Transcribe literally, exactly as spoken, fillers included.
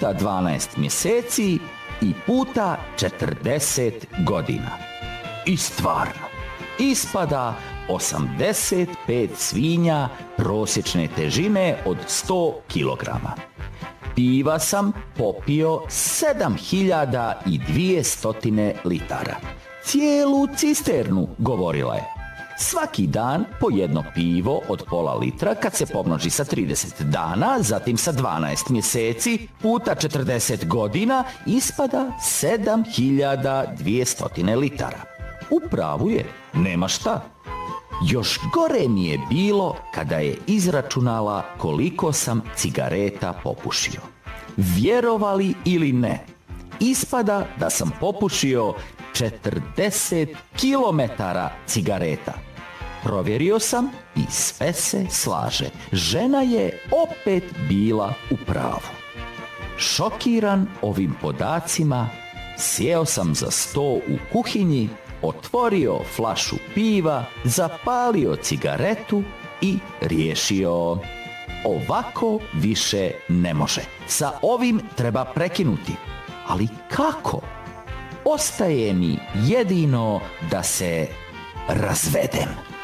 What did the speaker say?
puta dvanaest mjeseci i puta četrdeset godina. I stvarno, ispada osamdeset pet svinja prosječne težine od sto kilograma. Piva sam popio sedam hiljada dvjesto litara. Cijelu cisternu, govorila je. Svaki dan po jedno pivo od pola litra kad se pomnoži sa trideset dana, zatim sa dvanaest mjeseci puta četrdeset godina ispada sedam hiljada dvjesto litara. U pravu je, nema šta. Još gore mi je bilo kada je izračunala koliko sam cigareta popušio. Vjerovali ili ne, ispada da sam popušio četrdeset kilometara cigareta. Provjerio sam i sve se slaže. Žena je opet bila u pravu. Šokiran ovim podacima, sjeo sam za sto u kuhinji, otvorio flašu piva, zapalio cigaretu i riješio. Ovako više ne može. Sa ovim treba prekinuti. Ali kako? Ostaje mi jedino da se razvedem.